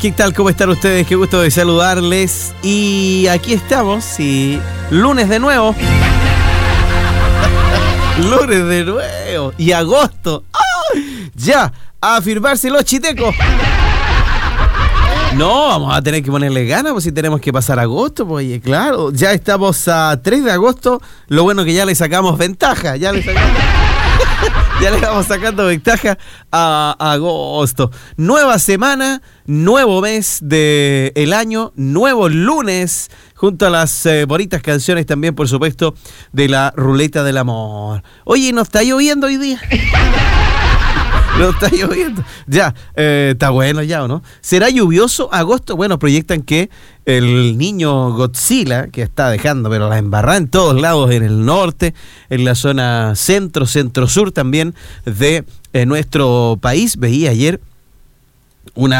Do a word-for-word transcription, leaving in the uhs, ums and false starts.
¿Qué tal? ¿Cómo están ustedes? Qué gusto de saludarles. Y aquí estamos, y lunes de nuevo. Lunes de nuevo. Y agosto. ¡Oh! Ya, a firmarse los chitecos. No, vamos a tener que ponerle ganas, pues si tenemos que pasar agosto, pues oye, claro. Ya estamos a tres de agosto. Lo bueno que ya le sacamos ventaja. Ya le sacamos... Ya le vamos sacando ventaja a agosto. Nueva semana, nuevo mes del año, nuevo lunes, junto a las eh, bonitas canciones también, por supuesto, de la Ruleta del Amor. Oye, ¿no está lloviendo hoy día? No está lloviendo. Ya, eh, está bueno ya, ¿o no? ¿Será lluvioso agosto? Bueno, proyectan que el niño Godzilla, que está dejando, pero la embarrada en todos lados, en el norte, en la zona centro, centro-sur también de eh, nuestro país. Veía ayer una